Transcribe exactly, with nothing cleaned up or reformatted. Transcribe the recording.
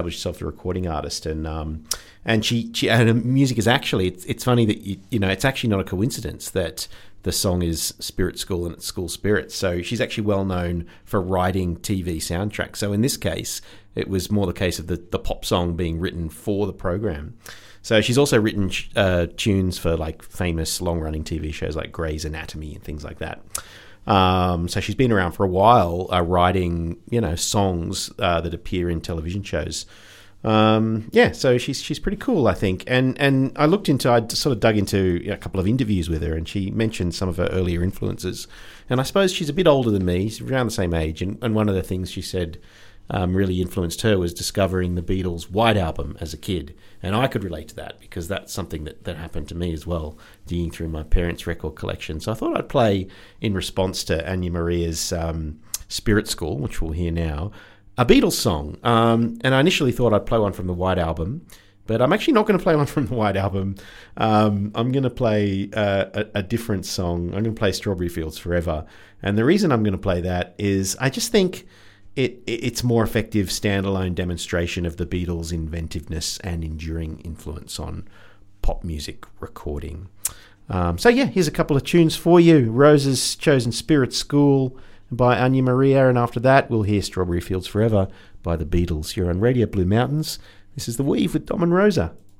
established herself as a recording artist, and um, and she, she and her music is actually it's, it's funny that you, you know it's actually not a coincidence that the song is Spirit School and it's School Spirit. So she's actually well known for writing T V soundtracks. So in this case, it was more the case of the, the pop song being written for the program. So she's also written uh, tunes for like famous long-running T V shows like Grey's Anatomy and things like that. Um, so she's been around for a while, uh, writing you know songs uh, that appear in television shows. Um, yeah, so she's she's pretty cool, I think. And and I looked into, I sort of dug into a couple of interviews with her, and she mentioned some of her earlier influences. And I suppose she's a bit older than me, she's around the same age. And, and one of the things she said um, really influenced her was discovering the Beatles' White Album as a kid. And I could relate to that because that's something that, that happened to me as well, digging through my parents' record collection. So I thought I'd play, in response to Anya Maria's um, Spirit School, which we'll hear now, a Beatles song. Um, and I initially thought I'd play one from the White Album, but I'm actually not going to play one from the White Album. Um, I'm going to play uh, a, a different song. I'm going to play Strawberry Fields Forever. And the reason I'm going to play that is I just think it, it's more effective standalone demonstration of the Beatles' inventiveness and enduring influence on pop music recording. Um, so yeah, here's a couple of tunes for you. Rose's chosen Spirit School by Anya Maria, and after that we'll hear Strawberry Fields Forever by the Beatles. You're on Radio Blue Mountains. This is The Weave with Dom and Rosa.